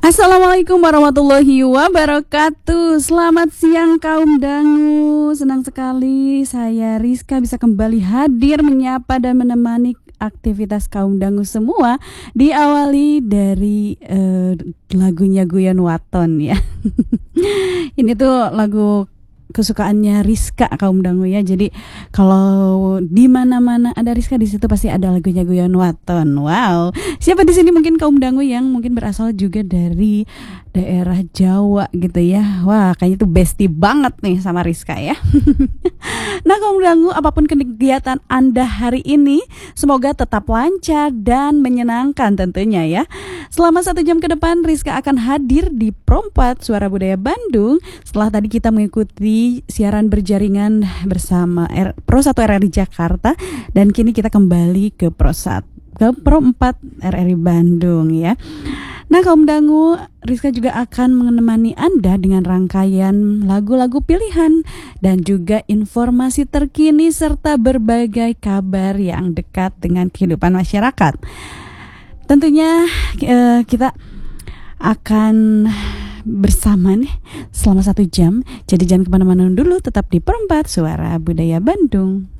Assalamualaikum warahmatullahi wabarakatuh. Selamat siang kaum dangu. Senang sekali saya Rizka bisa kembali hadir menyapa dan menemani aktivitas kaum dangu semua. Diawali dari lagunya Guyon Waton ya. Ini tuh lagu kesukaannya Rizka kaum dangu ya. Jadi kalau di mana-mana ada Rizka, di situ pasti ada lagunya Guyon Waton. Wow. Siapa di sini mungkin kaum dangu yang mungkin berasal juga dari daerah Jawa gitu ya. Wah, kayaknya tuh bestie banget nih sama Rizka ya. Nah, kaum dangu, apapun kegiatan Anda hari ini, semoga tetap lancar dan menyenangkan tentunya ya. Selama 1 jam ke depan, Rizka akan hadir di Pro 4 Suara Budaya Bandung. Setelah tadi kita mengikuti siaran berjaringan bersama Pro 1 RRI Jakarta, dan kini kita kembali ke Pro 4 RRI Bandung ya. Nah, kaum dangu, Rizka juga akan menemani Anda dengan rangkaian lagu-lagu pilihan dan juga informasi terkini serta berbagai kabar yang dekat dengan kehidupan masyarakat. Tentunya kita akan bersama nih selama 1 jam. Jadi jangan kemana-mana dulu, tetap di Pro 4 Suara Budaya Bandung.